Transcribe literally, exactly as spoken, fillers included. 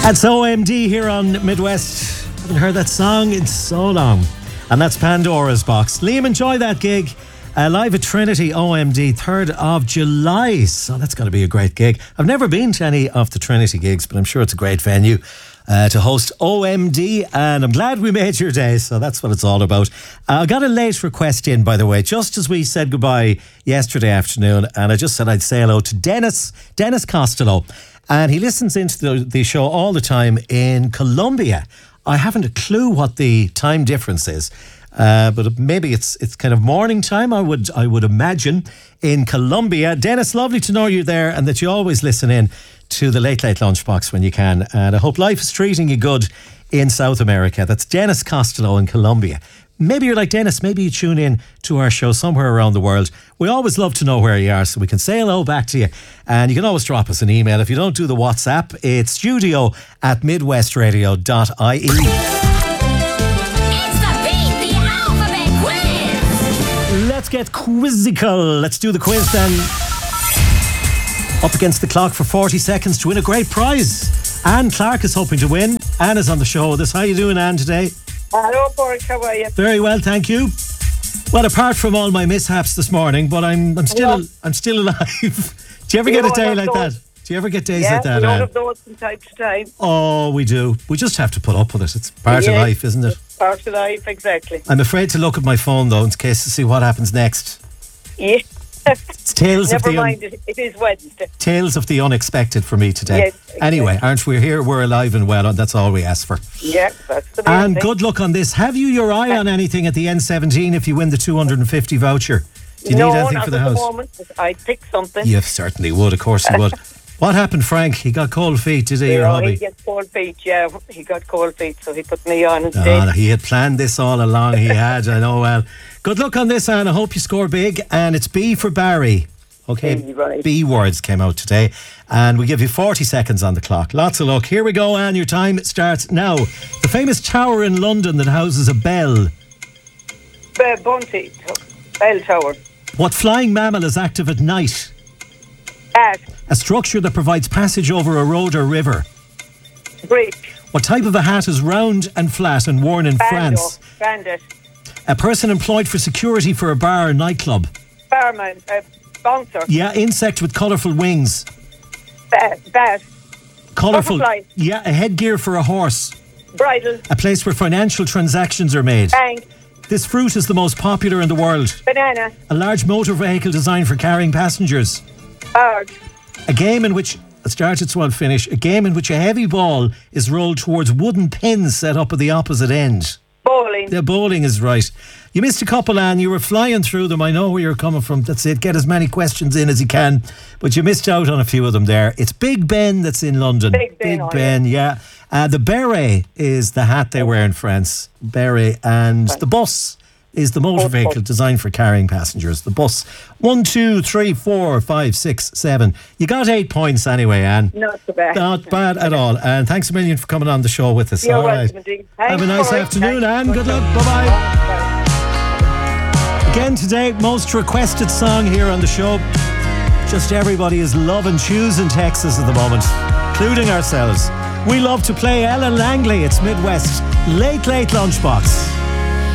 That's O M D here on Midwest. Haven't heard that song in so long. And that's Pandora's Box. Liam, enjoy that gig. Uh, live at Trinity O M D, third of July. So that's going to be a great gig. I've never been to any of the Trinity gigs, but I'm sure it's a great venue uh, to host O M D. And I'm glad we made your day. So that's what it's all about. Uh, I got a late request in, by the way, just as we said goodbye yesterday afternoon. And I just said I'd say hello to Dennis, Dennis Costello. And he listens into the, the show all the time in Colombia. I haven't a clue what the time difference is, uh, but maybe it's it's kind of morning time, I would I would imagine, in Colombia. Dennis, lovely to know you're there and that you always listen in to the Late Late Lunchbox when you can. And I hope life is treating you good in South America. That's Dennis Costello in Colombia. Maybe you're like Dennis, maybe you tune in to our show somewhere around the world. We always love to know where you are so we can say hello back to you. And you can always drop us an email. If you don't do the WhatsApp, it's studio at midwestradio dot I E. It's the Beat the Alphabet Quiz. Let's get quizzical. Let's do the quiz then. Up against the clock for forty seconds to win a great prize. Anne Clark is hoping to win. Anne is on the show with us. How are you doing, Anne, today? Hello, Pork. How are you? Very well, thank you. Well, apart from all my mishaps this morning, but I'm I'm still Yeah. I'm still alive. Do you ever We get a all day have like those. that? Do you ever get days Yeah, like that, we all Anne? have those from time to time. Oh, we do. We just have to put up with it. It's part of Yeah. life, isn't it? Part of life, exactly. I'm afraid to look at my phone though, in case to see what happens next. Yeah. It's tales of Never the un- mind, it, it is Wednesday. tales of the unexpected for me today. Yes, exactly. Anyway, aren't we here? We're alive and well, and that's all we ask for. Yeah, that's the main And thing. good luck on this. Have you your eye on anything at the N seventeen if you win the two hundred fifty voucher? Do you no, need anything not for the at house? the moment. I'd pick something. You certainly would, of course you would. What happened, Frank? He got cold feet, did he, You your know, hobby? he gets cold feet, yeah. He got cold feet, so he put me on Oh, instead. he had planned this all along. He had, I know well. Good luck on this, Anne. I hope you score big. And it's B for Barry. Okay, B, right. B words came out today. And we give you forty seconds on the clock. Lots of luck. Here we go, Anne. Your time starts now. The famous tower in London that houses a bell. Be- Bunty, Bell Tower. What flying mammal is active at night? Ash, A structure that provides passage over a road or river. Bridge, What type of a hat is round and flat and worn in Bando, France? Bandit, A person employed for security for a bar or nightclub. Barman, uh, Bouncer, Yeah, insect with colourful wings. Bat, bat Colourful. Butterfly. Yeah, a headgear for a horse. Bridle, A place where financial transactions are made. Bank, This fruit is the most popular in the world. Banana, A large motor vehicle designed for carrying passengers. Hard, A game in which, start it so I'll finish, a game in which a heavy ball is rolled towards wooden pins set up at the opposite end. Bowling, The bowling is right. You missed a couple, Anne. You were flying through them. I know where you're coming from. That's it. Get as many questions in as you can. But you missed out on a few of them there. It's Big Ben that's in London. Big Ben, oh, Ben, yeah. Uh, the beret is the hat they wear in France. Beret. And the bus is the motor Bus, vehicle bus. designed for carrying passengers. The bus. One, two, three, four, five, six, seven. You got eight points anyway, Anne. not so bad. Not bad at all. And thanks a million for coming on the show with us. You're all welcome, right. indeed. Have a Thanks nice for it. afternoon, Thanks. Anne. Good luck. Bye-bye. Bye. Again today, most requested song here on the show. Just everybody is loving choosing Texas at the moment, including ourselves. We love to play Ellen Langley. It's Midwest Late Late Lunchbox.